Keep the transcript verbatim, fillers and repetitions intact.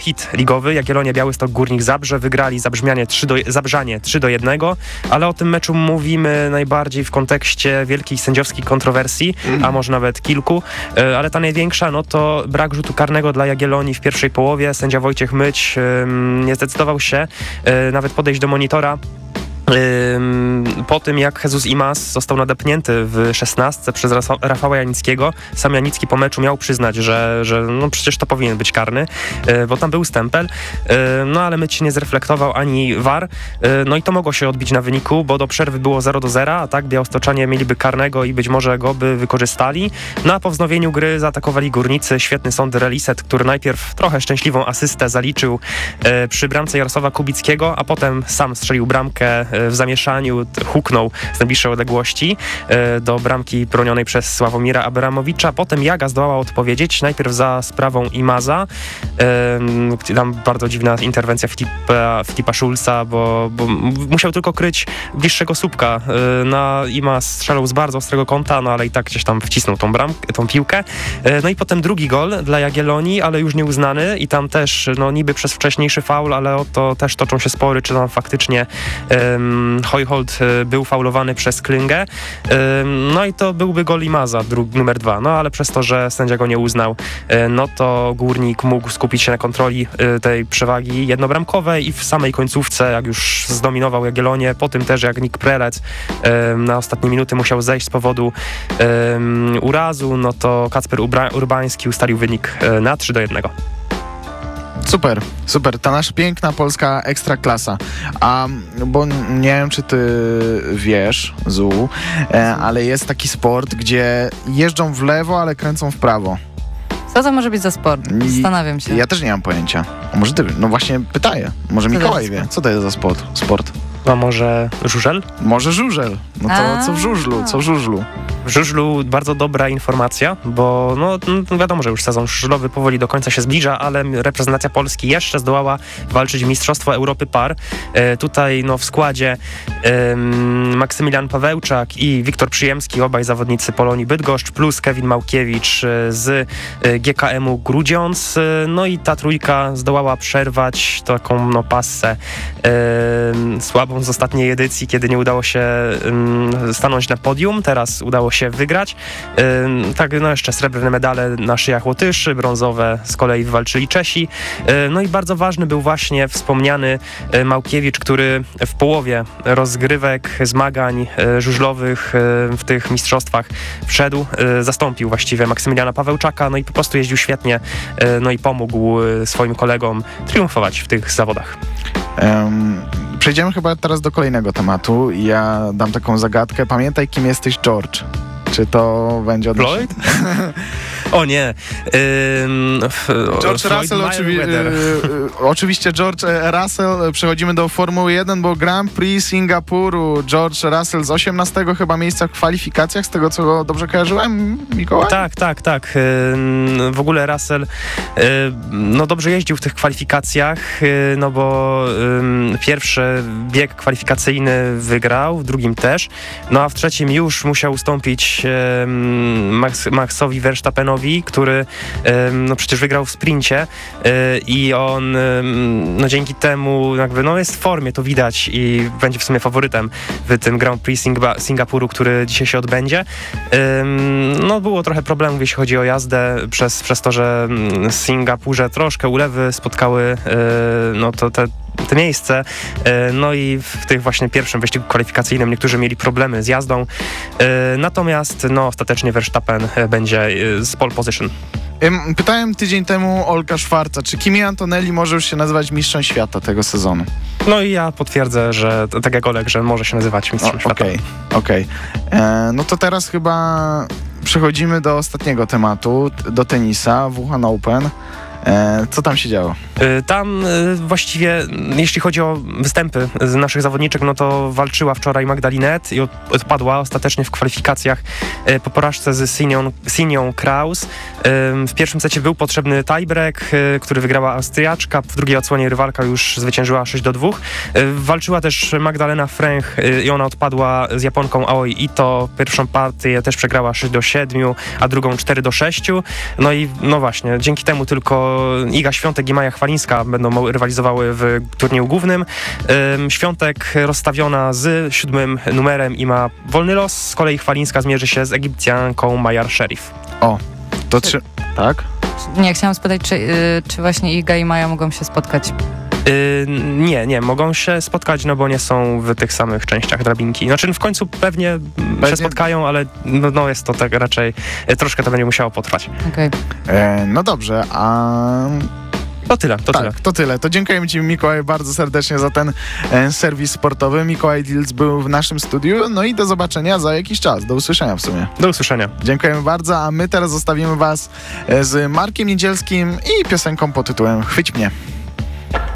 hit ligowy. Jagiellonia Białystok Górnik Zabrze wygrali Zabrzmianie trzy do, Zabrzanie trzy do jednego, ale o tym meczu mówimy najbardziej w kontekście wielkiej sędziowskiej kontrowersji, mm. a może nawet kilku, ale ta największa, no to brak rzutu karnego dla Jagiellonii w pierwszej połowie. Sędzia Wojciech Myć um, nie zdecydował się um, nawet podejść do monitora po tym, jak Jesus Imaz został nadepnięty w szesnastce przez Rafała Janickiego. Sam Janicki po meczu miał przyznać, że, że no przecież to powinien być karny, bo tam był stempel, no ale Myć nie zreflektował ani V A R, no i to mogło się odbić na wyniku, bo do przerwy było zero do zera, a tak białostoczanie mieliby karnego i być może go by wykorzystali. No a po wznowieniu gry zaatakowali Górnicy. Świetny Sąd Reliset, który najpierw trochę szczęśliwą asystę zaliczył przy bramce Jarosława Kubickiego, a potem sam strzelił bramkę w zamieszaniu, huknął z najbliższej odległości do bramki bronionej przez Sławomira Abramowicza. Potem Jaga zdołała odpowiedzieć, najpierw za sprawą Imaza. Tam bardzo dziwna interwencja Filipa, Filipa Schulza, bo, bo musiał tylko kryć bliższego słupka. Na Imaz strzelał z bardzo ostrego kąta, no ale i tak gdzieś tam wcisnął tą, bramkę, tą piłkę. No i potem drugi gol dla Jagiellonii, ale już nieuznany i tam też, no niby przez wcześniejszy faul, ale o to też toczą się spory, czy tam faktycznie um, Hojhold był faulowany przez Klingę. Um, no i to byłby gol Imaza, dru- numer dwa. No ale przez to, że sędzia go nie uznał, um, no to Górnik mógł skupić się na kontroli um, tej przewagi jednobramkowej i w samej końcówce, jak już zdominował Jagiellonię, po tym też jak Nick Prelec um, na ostatnie minuty musiał zejść z powodu um, urazu, no to Kacper Ubra- Urbański ustalił wynik um, na trzy do jednego. Super, super. Ta nasza piękna polska ekstraklasa. A, bo nie wiem, czy ty wiesz, Zu, e, ale jest taki sport, gdzie jeżdżą w lewo, ale kręcą w prawo. Co to może być za sport? Zastanawiam się. Ja też nie mam pojęcia. A może ty? No właśnie pytaję. Może co Mikołaj wie. Co to jest za sport? sport? No może żużel? Może żużel. No to A. co w żużlu? Co w żużlu? W żużlu bardzo dobra informacja, bo no, no wiadomo, że już sezon żużlowy powoli do końca się zbliża, ale reprezentacja Polski jeszcze zdołała walczyć w Mistrzostwo Europy Par. E, tutaj no, w składzie e, Maksymilian Pawełczak i Wiktor Przyjemski, obaj zawodnicy Polonii Bydgoszcz, plus Kevin Małkiewicz e, z e, G K M-u Grudziądz. E, no i ta trójka zdołała przerwać taką no, passę e, słabą z ostatniej edycji, kiedy nie udało się e, stanąć na podium. Teraz udało się wygrać. Yy, tak, no jeszcze srebrne medale na szyjach Łotyszy, brązowe z kolei wywalczyli Czesi. Yy, no i bardzo ważny był właśnie wspomniany yy, Małkiewicz, który w połowie rozgrywek, zmagań yy, żużlowych yy, w tych mistrzostwach wszedł, yy, zastąpił właściwie Maksymiliana Pawełczaka, no i po prostu jeździł świetnie, yy, no i pomógł yy, swoim kolegom triumfować w tych zawodach. Um, przejdziemy chyba teraz do kolejnego tematu. Ja dam taką zagadkę. Pamiętaj, kim jesteś, George. Czy to będzie odnośnie... Floyd? O nie. Ym, George Russell, oczywi- y- oczywiście George Russell. Przechodzimy do Formuły jeden, bo Grand Prix Singapuru. George Russell z osiemnastego chyba miejsca w kwalifikacjach, z tego co dobrze kojarzyłem, Mikołaj? Tak, tak, tak. Ym, w ogóle Russell ym, no dobrze jeździł w tych kwalifikacjach, ym, no bo ym, pierwszy bieg kwalifikacyjny wygrał, w drugim też, no a w trzecim już musiał ustąpić Max, Maxowi Verstappenowi, który no przecież wygrał w sprincie i on no dzięki temu jakby no jest w formie, to widać i będzie w sumie faworytem w tym Grand Prix Singa- Singapuru, który dzisiaj się odbędzie. No było trochę problemów, jeśli chodzi o jazdę przez, przez to, że w Singapurze troszkę ulewy spotkały no to te te miejsce, no i w tych właśnie pierwszym wyścigu kwalifikacyjnym niektórzy mieli problemy z jazdą, natomiast no ostatecznie Verstappen będzie z pole position. Pytałem tydzień temu Olka Szwarca, czy Kimi Antonelli może już się nazywać mistrzem świata tego sezonu? No i ja potwierdzę, że tak jak Olek, że może się nazywać mistrzem o, świata. Okej, okay, okej. Okay. No to teraz chyba przechodzimy do ostatniego tematu, do tenisa, W H Open. E, co tam się działo? Tam właściwie, jeśli chodzi o występy z naszych zawodniczek, no to walczyła wczoraj Magdalinet i odpadła ostatecznie w kwalifikacjach po porażce z Sinią, Sinią Kraus. W pierwszym secie był potrzebny tiebreak, który wygrała Austriaczka, w drugiej odsłonie rywalka już zwyciężyła sześć do dwóch. Walczyła też Magdalena Fręch i ona odpadła z Japonką Aoi Ito. Pierwszą partię też przegrała sześć do siedmiu, a drugą cztery do sześciu. No i no właśnie, dzięki temu tylko to Iga Świątek i Maja Chwalińska będą rywalizowały w turnieju głównym. Ym, Świątek rozstawiona z siódmym numerem i ma wolny los, z kolei Chwalińska zmierzy się z Egipcjanką Mayar Sherif. O, to czy... Tak? Nie, chciałam spytać, czy, y, czy właśnie Iga i Maja mogą się spotkać? Yy, nie, nie, mogą się spotkać, no bo nie są w tych samych częściach drabinki. Znaczy w końcu pewnie, pewnie... się spotkają, ale no, no jest to tak raczej, e, troszkę to będzie musiało potrwać. Okej. E, no dobrze, a... To tyle, to tak, tyle. to tyle. To dziękujemy Ci, Mikołaj, bardzo serdecznie za ten e, serwis sportowy. Mikołaj Dilc był w naszym studiu, no i do zobaczenia za jakiś czas. Do usłyszenia w sumie. Do usłyszenia. Dziękujemy bardzo, a my teraz zostawimy Was e, z Markiem Niedzielskim i piosenką pod tytułem Chwyć mnie.